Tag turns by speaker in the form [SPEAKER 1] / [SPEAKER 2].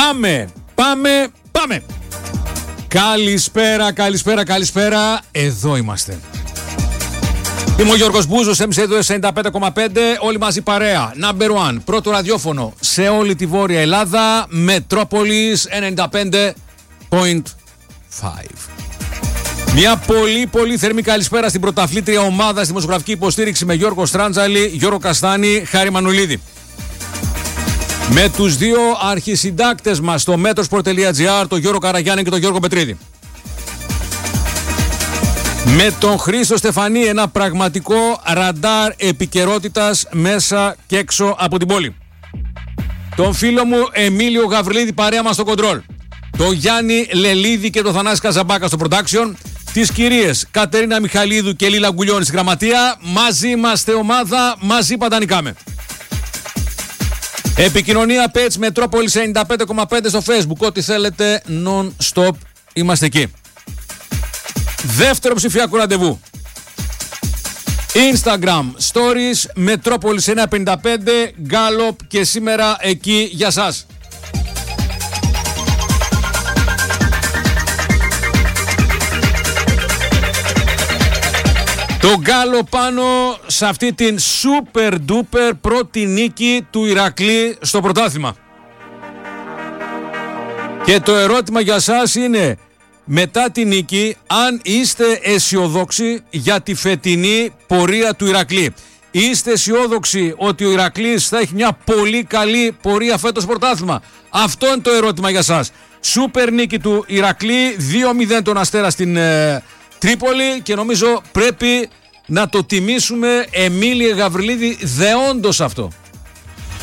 [SPEAKER 1] Πάμε. Καλησπέρα. Εδώ είμαστε. Είμαι ο Γιώργος Μπούζος, MC2 95,5, όλοι μαζί παρέα. Number one, πρώτο ραδιόφωνο σε όλη τη Βόρεια Ελλάδα, Μετρόπολης 95,5. Μια πολύ θερμή καλησπέρα στην πρωταθλήτρια ομάδα, στη δημοσιογραφική υποστήριξη με Γιώργο Στράντζαλη, Γιώργο Καστάνη, Χάρη Μανουλίδη. Με τους δύο αρχισυντάκτες μας στο metrosport.gr, τον Γιώργο Καραγιάννη και τον Γιώργο Πετρίδη. Με τον Χρήστο Στεφανή, ένα πραγματικό ραντάρ επικαιρότητας μέσα και έξω από την πόλη. Τον φίλο μου Εμίλιο Γαβριλίδη παρέα μας στο κοντρόλ. Τον Γιάννη Λελίδη και τον Θανάση Καζαμπάκα στο production. Τις κυρίες Κατερίνα Μιχαλίδου και Λίλα Γκουλιώνη στη γραμματεία. Μαζί είμαστε ομάδα, μαζί παντανικάμε. Επικοινωνία page Μετρόπολης 95,5 στο Facebook. Ό,τι θέλετε non-stop είμαστε εκεί. Δεύτερο ψηφιακό ραντεβού. Instagram Stories Μετρόπολης 155 Gallup και σήμερα εκεί για σας. Το γκάλο πάνω σε αυτή την super duper πρώτη νίκη του Ηρακλή στο πρωτάθλημα. Και το ερώτημα για σας είναι, μετά τη νίκη, αν είστε αισιοδόξοι για τη φετινή πορεία του Ηρακλή. Είστε αισιόδοξοι ότι ο Ηρακλής θα έχει μια πολύ καλή πορεία φέτος στο πρωτάθλημα. Αυτό είναι το ερώτημα για σας. Σούπερ νίκη του Ηρακλή, 2-0 τον Αστέρα στην Τρίπολη και νομίζω πρέπει να το τιμήσουμε, Εμίλιε Γαβριλίδη, δεόντως αυτό.